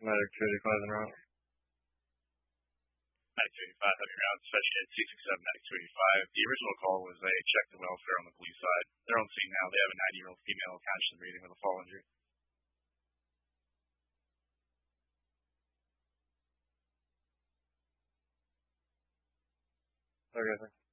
Medic 285 en route. Medic 285, heavy rounds, especially at 667, Medic 285. The original call was they checked the welfare on the blue side. They're on scene now. They have a 90-year-old female attached to the breathing with a fall injury. Okay, sir.